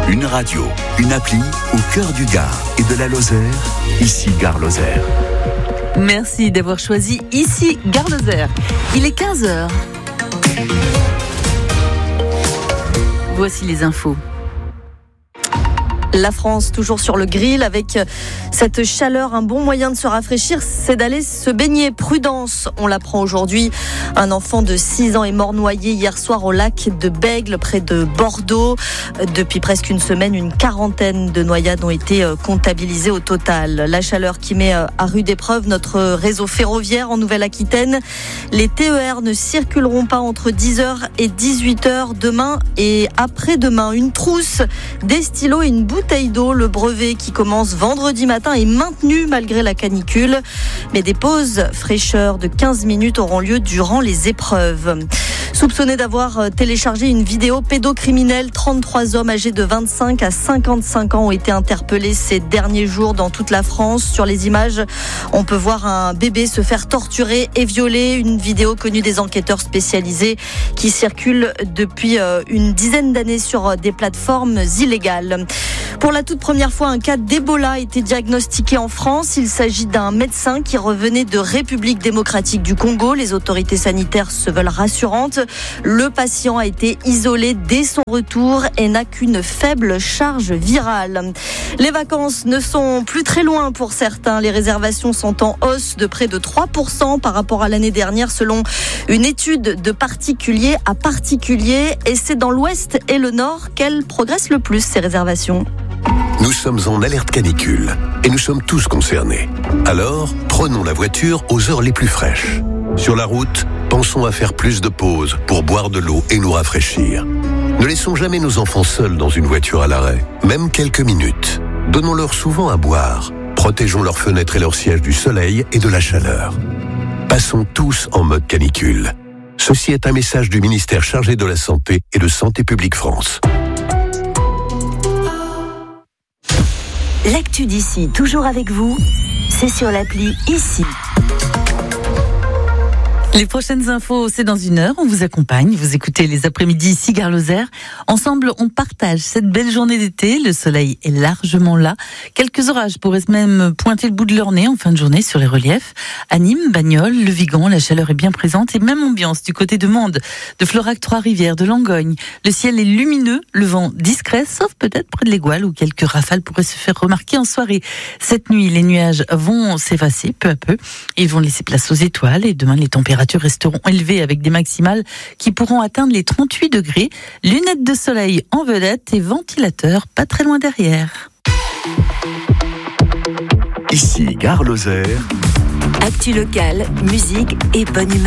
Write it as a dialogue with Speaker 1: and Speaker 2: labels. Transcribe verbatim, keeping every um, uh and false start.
Speaker 1: Une radio, une appli au cœur du Gard et de la Lozère, ici Gare Lozère.
Speaker 2: Merci d'avoir choisi ici Gare Lozère. Il est quinze heures. Voici les infos. La France, toujours sur le grill, avec cette chaleur, un bon moyen de se rafraîchir, c'est d'aller se baigner. Prudence, on l'apprend aujourd'hui. Un enfant de six ans est mort noyé hier soir au lac de Bègle, près de Bordeaux. Depuis presque une semaine, une quarantaine de noyades ont été comptabilisées au total. La chaleur qui met à rude épreuve notre réseau ferroviaire en Nouvelle-Aquitaine. Les T E R ne circuleront pas entre dix heures et dix-huit heures demain et après-demain. Une trousse, des stylos et une bouteille d'eau. Le brevet qui commence vendredi matin est maintenu malgré la canicule. Mais des pauses fraîcheur de quinze minutes auront lieu durant les épreuves. Soupçonnés d'avoir téléchargé une vidéo pédocriminelle, trente-trois hommes âgés de vingt-cinq à cinquante-cinq ans ont été interpellés ces derniers jours dans toute la France. Sur les images, on peut voir un bébé se faire torturer et violer. Une vidéo connue des enquêteurs spécialisés qui circule depuis une dizaine d'années sur des plateformes illégales. Pour la toute première fois, un cas d'Ebola a été diagnostiqué en France. Il s'agit d'un médecin qui revenait de République démocratique du Congo. Les autorités sanitaires se veulent rassurantes. Le patient a été isolé dès son retour et n'a qu'une faible charge virale. Les vacances ne sont plus très loin pour certains. Les réservations sont en hausse de près de trois pour cent par rapport à l'année dernière selon une étude de particulier à particulier. Et c'est dans l'ouest et le nord qu'elles progressent le plus, ces réservations.
Speaker 3: Nous sommes en alerte canicule et nous sommes tous concernés. Alors, prenons la voiture aux heures les plus fraîches. Sur la route, pensons à faire plus de pauses pour boire de l'eau et nous rafraîchir. Ne laissons jamais nos enfants seuls dans une voiture à l'arrêt, même quelques minutes. Donnons-leur souvent à boire. Protégeons leurs fenêtres et leurs sièges du soleil et de la chaleur. Passons tous en mode canicule. Ceci est un message du ministère chargé de la Santé et de Santé publique France.
Speaker 4: L'actu d'ici, toujours avec vous, c'est sur l'appli Ici.
Speaker 2: Les prochaines infos, c'est dans une heure. On vous accompagne. Vous écoutez les après-midi ici, Gare Lozère. Ensemble, on partage cette belle journée d'été. Le soleil est largement là. Quelques orages pourraient même pointer le bout de leur nez en fin de journée sur les reliefs. À Nîmes, Bagnols, Le Vigan, la chaleur est bien présente et même ambiance du côté de Mende, de Florac, Trois-Rivières, de Langogne. Le ciel est lumineux, le vent discret, sauf peut-être près de l'Égoile où quelques rafales pourraient se faire remarquer en soirée. Cette nuit, les nuages vont s'effacer peu à peu. Ils vont laisser place aux étoiles et demain, les températures resteront élevées avec des maximales qui pourront atteindre les trente-huit degrés. Lunettes de soleil en vedette et ventilateur pas très loin derrière.
Speaker 1: Ici Gare Lozère.
Speaker 4: Actu locale, musique et bonne humeur.